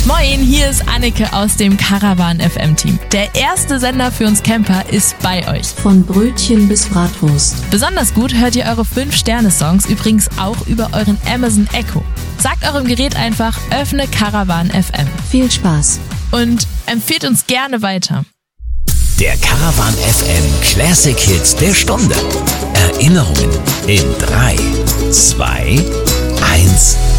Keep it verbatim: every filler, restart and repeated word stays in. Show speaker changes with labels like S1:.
S1: Moin, hier ist Anneke aus dem Caravan F M Team. Der erste Sender für uns Camper ist bei euch.
S2: Von Brötchen bis Bratwurst.
S1: Besonders gut hört ihr eure fünf Sterne Songs übrigens auch über euren Amazon Echo. Sagt eurem Gerät einfach, öffne Caravan F M.
S2: Viel Spaß.
S1: Und empfehlt uns gerne weiter.
S3: Der Caravan F M Classic Hits der Stunde. Erinnerungen in drei, zwei, eins.